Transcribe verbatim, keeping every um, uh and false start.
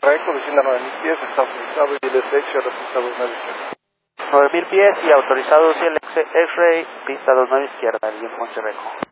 trayecto descienda nueve mil pies, está autorizado y el derecho pista dos nueve izquierda. nueve mil pies y autorizado C L X X-Ray, pista dos nueve izquierda, bien Ponce Reco.